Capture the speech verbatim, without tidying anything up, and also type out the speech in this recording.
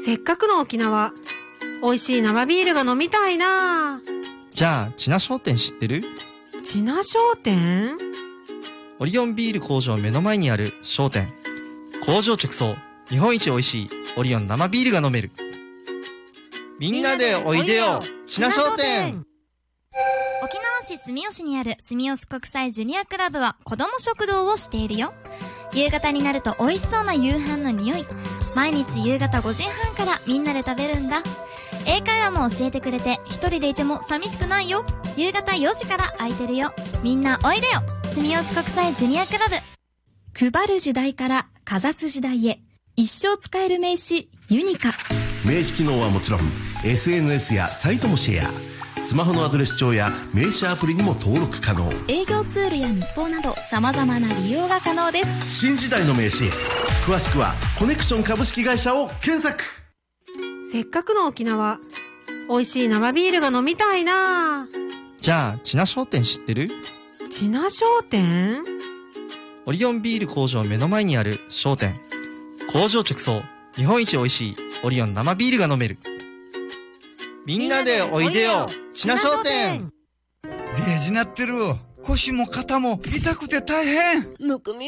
せっかくの沖縄、美味しい生ビールが飲みたいな。 じゃあ、千奈商店知ってる？ 千奈商店？ オリオンビール工場目の前にある商店。工場直送、日本一美味しいオリオン生ビールが飲める。みんなでおいでよ、千奈商店。 沖縄市住吉にある住吉国際ジュニアクラブは子ども食堂をしているよ。夕方になると美味しそうな夕飯の匂い。毎日夕方ごじはんからみんなで食べるんだ。英会話も教えてくれて、一人でいても寂しくないよ。夕方よじから空いてるよ。みんなおいでよ、住吉国際ジュニアクラブ。 配る時代からかざす時代へ、一生使える名刺ユニカ。 名刺機能はもちろん エスエヌエス やサイトもシェア。スマホのアドレス帳や名刺アプリにも登録可能。 営業ツールや日報など様々な利用が可能です。 新時代の名刺、詳しくはコネクション株式会社を検索。 せっかくの沖縄、美味しい生ビールが飲みたいな。 じゃあ、千奈商店知ってる？ 千奈商店？ オリオンビール工場目の前にある商店。工場直送、日本一美味しいオリオン生ビールが飲める。みんなでおいでよ、千奈商店。 デージなってる。腰も肩も痛くて大変。 むくみ